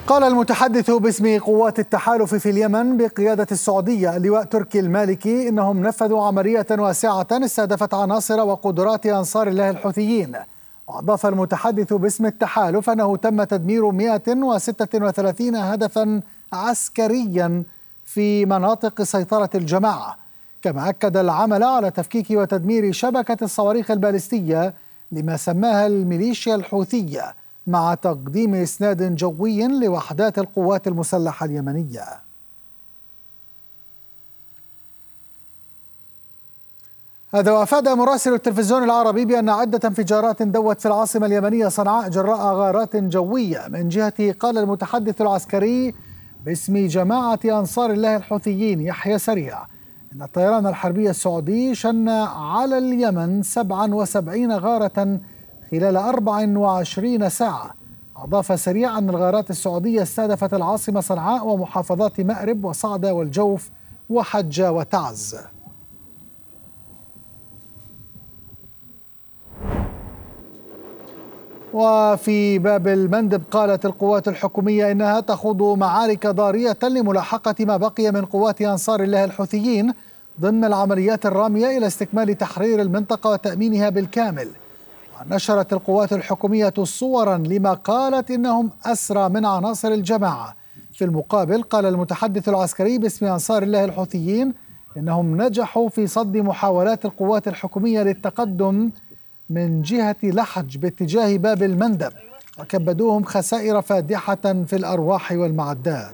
قال المتحدث باسم قوات التحالف في اليمن بقيادة السعودية اللواء تركي المالكي إنهم نفذوا عملية واسعة استهدفت عناصر وقدرات أنصار الله الحوثيين. وأضاف المتحدث باسم التحالف أنه تم تدمير 136 هدفا عسكريا في مناطق سيطرة الجماعة، كما أكد العمل على تفكيك وتدمير شبكة الصواريخ البالستية لما سماها الميليشيا الحوثية، مع تقديم إسناد جوي لوحدات القوات المسلحة اليمنية. هذا وأفاد مراسل التلفزيون العربي بأن عدة انفجارات دوت في العاصمة اليمنية صنعاء جراء غارات جوية. من جهته قال المتحدث العسكري باسم جماعة أنصار الله الحوثيين يحيى سريع إن الطيران الحربي السعودي شن على اليمن 77 غارة خلال 24 ساعة. أضاف سريع أن الغارات السعودية استهدفت العاصمة صنعاء ومحافظات مأرب وصعدة والجوف وحجة وتعز. وفي باب المندب قالت القوات الحكومية إنها تخوض معارك ضارية لملاحقة ما بقي من قوات أنصار الله الحوثيين ضمن العمليات الرامية إلى استكمال تحرير المنطقة وتأمينها بالكامل. نشرت القوات الحكومية صورا لما قالت إنهم أسرى من عناصر الجماعة. في المقابل قال المتحدث العسكري باسم أنصار الله الحوثيين إنهم نجحوا في صد محاولات القوات الحكومية للتقدم من جهة لحج باتجاه باب المندب، وكبدوهم خسائر فادحة في الأرواح والمعدات.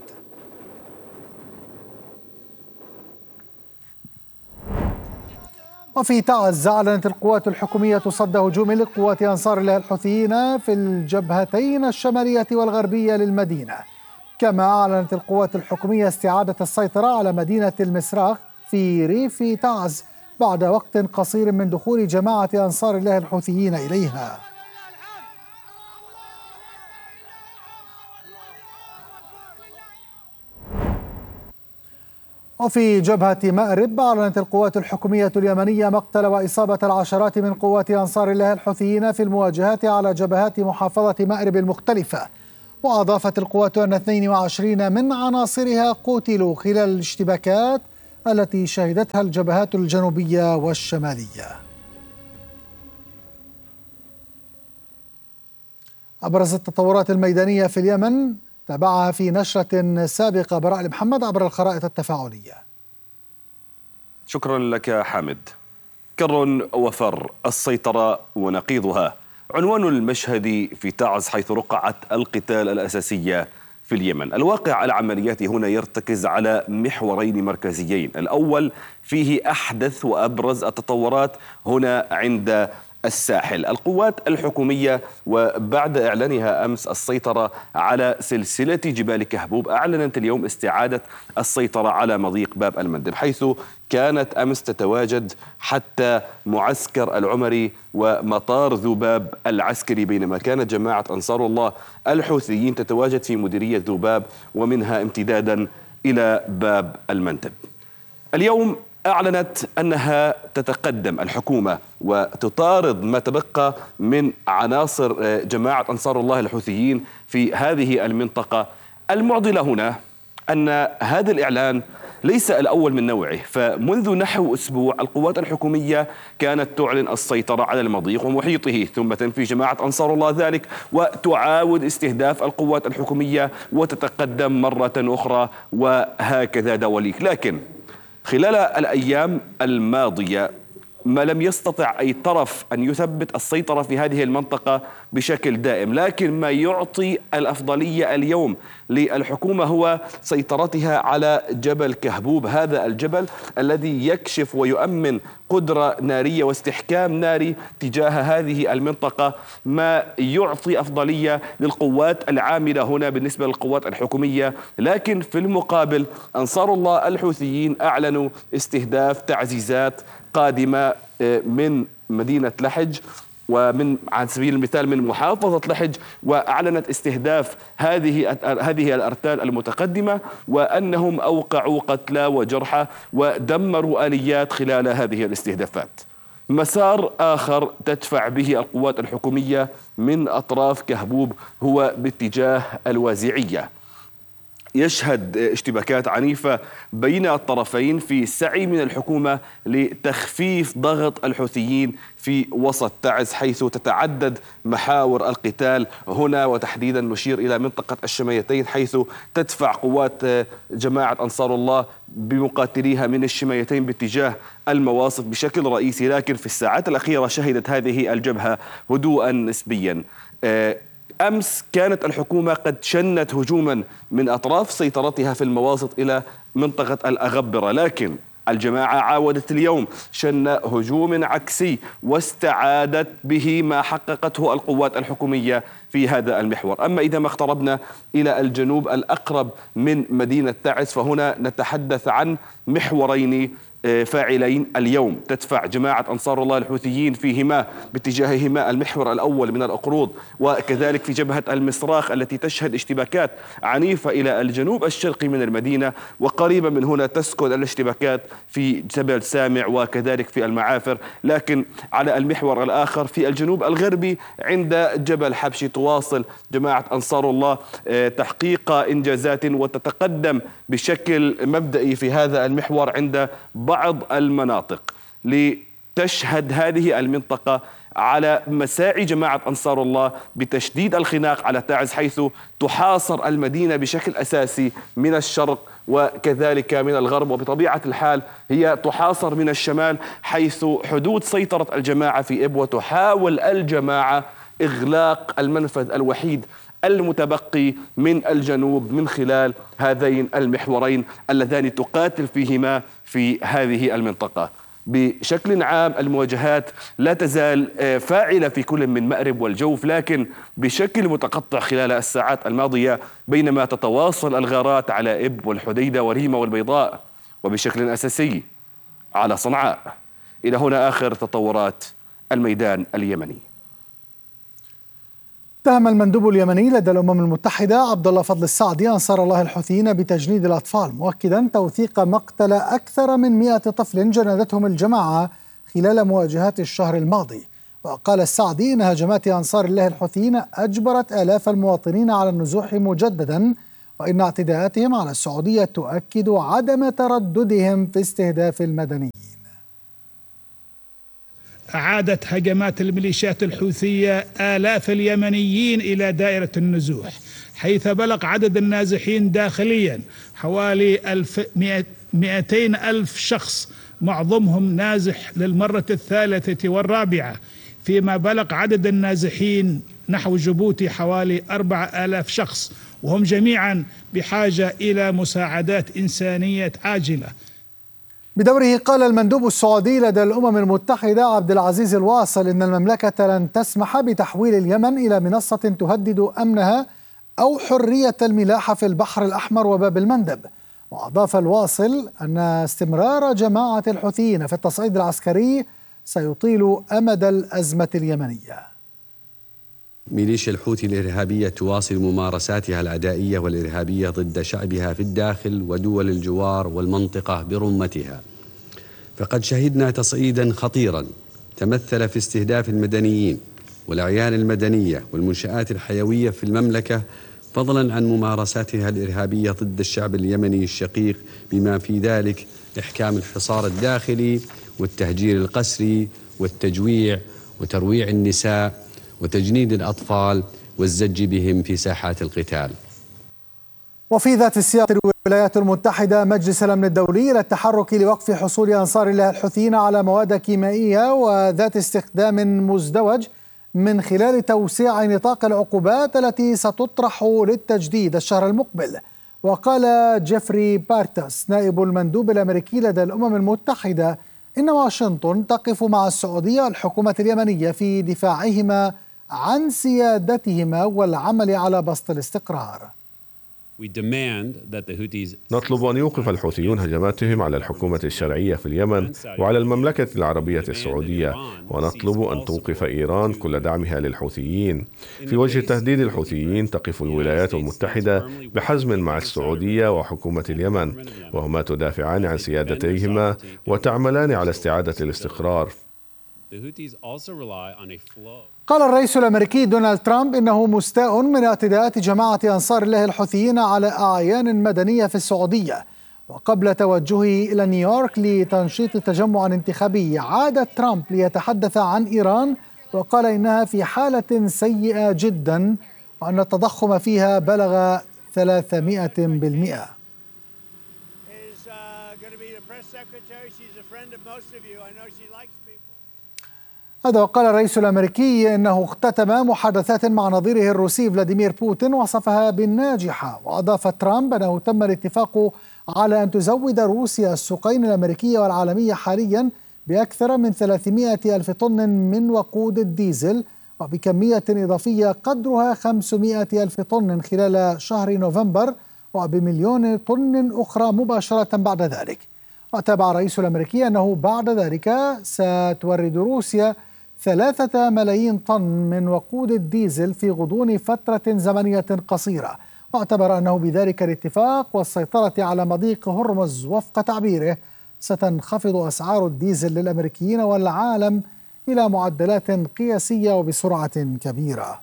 وفي تعز أعلنت القوات الحكومية صد هجوم لقوات أنصار الله الحوثيين في الجبهتين الشمالية والغربية للمدينة. كما أعلنت القوات الحكومية استعادة السيطرة على مدينة المسراخ في ريف تعز بعد وقت قصير من دخول جماعة أنصار الله الحوثيين إليها. وفي جبهة مأرب أعلنت القوات الحكومية اليمنية مقتل وإصابة العشرات من قوات أنصار الله الحوثيين في المواجهات على جبهات محافظة مأرب المختلفة. وأضافت القوات أن 22 من عناصرها قتلوا خلال الاشتباكات التي شهدتها الجبهات الجنوبية والشمالية. أبرز التطورات الميدانية في اليمن تابعها في نشرة سابقة براء محمد عبر الخرائط التفاعلية. شكرا لك حامد. كر وفر، السيطرة ونقيضها، عنوان المشهد في تعز حيث رقعت القتال الأساسية في اليمن. الواقع العملياتي هنا يرتكز على محورين مركزيين. الأول فيه أحدث وأبرز التطورات هنا عند الساحل. القوات الحكومية وبعد إعلانها أمس السيطرة على سلسلة جبال كهبوب أعلنت اليوم استعادة السيطرة على مضيق باب المندب، حيث كانت أمس تتواجد حتى معسكر العمري ومطار ذباب العسكري، بينما كانت جماعة أنصار الله الحوثيين تتواجد في مديرية ذباب ومنها امتدادا إلى باب المندب. اليوم أعلنت أنها تتقدم الحكومة وتطارد ما تبقى من عناصر جماعة أنصار الله الحوثيين في هذه المنطقة. المعضلة هنا أن هذا الإعلان ليس الأول من نوعه، فمنذ نحو أسبوع القوات الحكومية كانت تعلن السيطرة على المضيق ومحيطه، ثم تنفي جماعة أنصار الله ذلك وتعاود استهداف القوات الحكومية وتتقدم مرة أخرى، وهكذا دواليك. لكن خلال الأيام الماضية ما لم يستطع أي طرف أن يثبت السيطرة في هذه المنطقة بشكل دائم، لكن ما يعطي الأفضلية اليوم للحكومة هو سيطرتها على جبل كهبوب، هذا الجبل الذي يكشف ويؤمن قدرة نارية واستحكام ناري تجاه هذه المنطقة، ما يعطي أفضلية للقوات العاملة هنا بالنسبة للقوات الحكومية. لكن في المقابل أنصار الله الحوثيين أعلنوا استهداف تعزيزات قادمة من مدينة لحج ومن على سبيل المثال من محافظة لحج، وأعلنت استهداف هذه الأرتال المتقدمة، وأنهم أوقعوا قتلى وجرحى ودمروا آليات خلال هذه الاستهدافات. مسار آخر تدفع به القوات الحكومية من أطراف كهبوب هو باتجاه الوازعية. يشهد اشتباكات عنيفة بين الطرفين في سعي من الحكومة لتخفيف ضغط الحوثيين في وسط تعز، حيث تتعدد محاور القتال هنا، وتحديدا نشير إلى منطقة الشميتين، حيث تدفع قوات جماعة أنصار الله بمقاتليها من الشميتين باتجاه المواصف بشكل رئيسي. لكن في الساعات الأخيرة شهدت هذه الجبهة هدوءا نسبيا. أمس كانت الحكومة قد شنت هجوما من أطراف سيطرتها في المواسط إلى منطقة الأغبرة، لكن الجماعة عاودت اليوم شن هجوم عكسي واستعادت به ما حققته القوات الحكومية في هذا المحور. أما إذا ما اقتربنا إلى الجنوب الأقرب من مدينة تعز، فهنا نتحدث عن محورين فاعلين اليوم. تدفع جماعة أنصار الله الحوثيين فيهما باتجاههما المحور الأول من الأقروض، وكذلك في جبهة المصراخ التي تشهد اشتباكات عنيفة إلى الجنوب الشرقي من المدينة، وقريبا من هنا تسكن الاشتباكات في جبل سامع وكذلك في المعافر. لكن على المحور الآخر في الجنوب الغربي عند جبل حبشي تواصل جماعة أنصار الله تحقيق إنجازات وتتقدم بشكل مبدئي في هذا المحور عند بعض المناطق، لتشهد هذه المنطقة على مساعي جماعة أنصار الله بتشديد الخناق على تعز، حيث تحاصر المدينة بشكل أساسي من الشرق وكذلك من الغرب، وبطبيعة الحال هي تحاصر من الشمال، حيث حدود سيطرة الجماعة في إب، وتحاول الجماعة إغلاق المنفذ الوحيد المتبقي من الجنوب من خلال هذين المحورين اللذان تقاتل فيهما في هذه المنطقة. بشكل عام المواجهات لا تزال فاعلة في كل من مأرب والجوف، لكن بشكل متقطع خلال الساعات الماضية، بينما تتواصل الغارات على إب والحديدة وريمة والبيضاء، وبشكل أساسي على صنعاء. إلى هنا آخر تطورات الميدان اليمني. اتهم المندوب اليمني لدى الأمم المتحدة عبد الله فضل السعدي أنصار الله الحوثيين بتجنيد الأطفال، مؤكدا توثيق مقتل أكثر من 100 طفل جندتهم الجماعة خلال مواجهات الشهر الماضي. وقال السعدي إن هجمات أنصار الله الحوثيين أجبرت آلاف المواطنين على النزوح مجددا، وإن اعتداءاتهم على السعودية تؤكد عدم ترددهم في استهداف المدنيين. أعادت هجمات الميليشيات الحوثية آلاف اليمنيين إلى دائرة النزوح، حيث بلغ عدد النازحين داخليا حوالي 200,000 شخص، معظمهم نازح للمرة الثالثة والرابعة، فيما بلغ عدد النازحين نحو جيبوتي حوالي 4,000 شخص، وهم جميعا بحاجة إلى مساعدات إنسانية عاجلة. بدوره قال المندوب السعودي لدى الأمم المتحدة عبد العزيز الواصل إن المملكة لن تسمح بتحويل اليمن إلى منصة تهدد أمنها أو حرية الملاحة في البحر الأحمر وباب المندب. وأضاف الواصل أن استمرار جماعة الحوثيين في التصعيد العسكري سيطيل أمد الأزمة اليمنية. ميليشيا الحوثي الإرهابية تواصل ممارساتها العدائية والإرهابية ضد شعبها في الداخل ودول الجوار والمنطقة برمتها، فقد شهدنا تصعيدا خطيرا تمثل في استهداف المدنيين والأعيان المدنية والمنشآت الحيوية في المملكة، فضلا عن ممارساتها الإرهابية ضد الشعب اليمني الشقيق، بما في ذلك إحكام الحصار الداخلي والتهجير القسري والتجويع وترويع النساء وتجنيد الأطفال والزج بهم في ساحات القتال. وفي ذات السياق الولايات المتحدة مجلس الأمن الدولي إلى التحرك لوقف حصول أنصار الله الحوثيين على مواد كيميائية وذات استخدام مزدوج من خلال توسيع نطاق العقوبات التي ستطرح للتجديد الشهر المقبل. وقال جيفري بارتاس نائب المندوب الأمريكي لدى الأمم المتحدة إن واشنطن تقف مع السعودية والحكومة اليمنية في دفاعهما عن سيادتهما والعمل على بسط الاستقرار. نطلب أن يوقف الحوثيون هجماتهم على الحكومة الشرعية في اليمن وعلى المملكة العربية السعودية، ونطلب أن توقف إيران كل دعمها للحوثيين. في وجه تهديد الحوثيين تقف الولايات المتحدة بحزم مع السعودية وحكومة اليمن، وهما تدافعان عن سيادتيهما وتعملان على استعادة الاستقرار. قال الرئيس الأمريكي دونالد ترامب إنه مستاء من اعتداءات جماعة أنصار الله الحوثيين على أعيان مدنية في السعودية. وقبل توجهه إلى نيويورك لتنشيط تجمع انتخابي، عاد ترامب ليتحدث عن إيران وقال إنها في حالة سيئة جدا وأن التضخم فيها بلغ 300%. هذا وقال الرئيس الأمريكي إنه اختتم محادثات مع نظيره الروسي فلاديمير بوتين وصفها بالناجحة. وأضاف ترامب أنه تم الاتفاق على أن تزود روسيا السوقين الأمريكية والعالمية حاليا بأكثر من 300 ألف طن من وقود الديزل، وبكمية إضافية قدرها 500 ألف طن خلال شهر نوفمبر، وبمليون طن أخرى مباشرة بعد ذلك. وتابع الرئيس الأمريكي أنه بعد ذلك ستورد روسيا 3 ملايين طن من وقود الديزل في غضون فترة زمنية قصيرة. واعتبر أنه بذلك الاتفاق والسيطرة على مضيق هرمز وفق تعبيره ستنخفض أسعار الديزل للأمريكيين والعالم إلى معدلات قياسية وبسرعة كبيرة.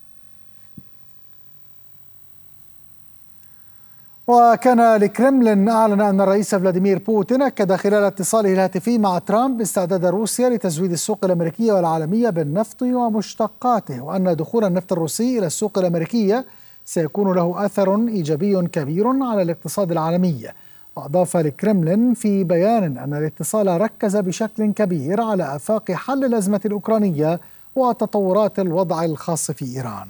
وكان الكرملين أعلن أن الرئيس فلاديمير بوتين أكد خلال اتصاله الهاتفي مع ترامب استعداد روسيا لتزويد السوق الأمريكية والعالمية بالنفط ومشتقاته، وأن دخول النفط الروسي إلى السوق الأمريكية سيكون له أثر إيجابي كبير على الاقتصاد العالمي. وأضاف الكرملين في بيان أن الاتصال ركز بشكل كبير على آفاق حل الأزمة الأوكرانية وتطورات الوضع الخاص في إيران.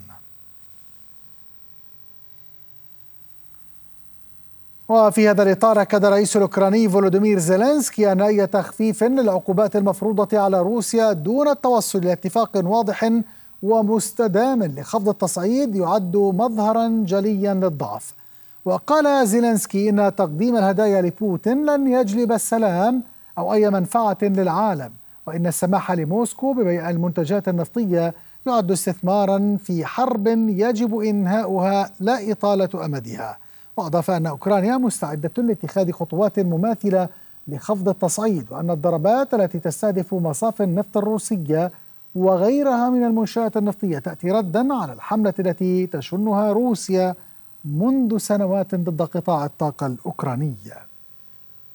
وفي هذا الإطار أكد الرئيس الأوكراني فولوديمير زيلينسكي أن أي تخفيف للعقوبات المفروضة على روسيا دون التوصل إلى اتفاق واضح ومستدام لخفض التصعيد يعد مظهرا جليا للضعف. وقال زيلينسكي إن تقديم الهدايا لبوتين لن يجلب السلام أو أي منفعة للعالم، وإن السماح لموسكو ببيع المنتجات النفطية يعد استثمارا في حرب يجب إنهاؤها لا إطالة أمدها. وأضاف أن أوكرانيا مستعدة لاتخاذ خطوات مماثلة لخفض التصعيد، وأن الضربات التي تستهدف مصافي النفط الروسية وغيرها من المنشآت النفطية تأتي ردا على الحملة التي تشنها روسيا منذ سنوات ضد قطاع الطاقة الأوكرانية.